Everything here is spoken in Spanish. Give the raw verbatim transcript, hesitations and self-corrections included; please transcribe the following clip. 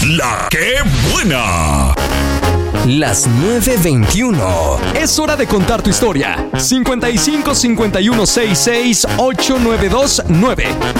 La que buena. Las nueve veintiuno. Es hora de contar tu historia. cincuenta y cinco, cincuenta y uno, sesenta y seis, ochenta y nueve veintinueve.